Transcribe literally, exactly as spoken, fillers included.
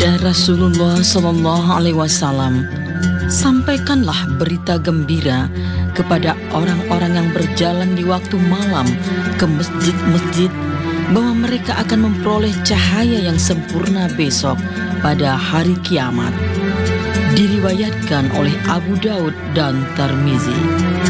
Sabda Rasulullah Sallallahu Alaihi Wasallam, sampaikanlah berita gembira kepada orang-orang yang berjalan di waktu malam ke masjid-masjid bahwa mereka akan memperoleh cahaya yang sempurna besok pada hari kiamat. Diriwayatkan oleh Abu Daud dan Tirmizi.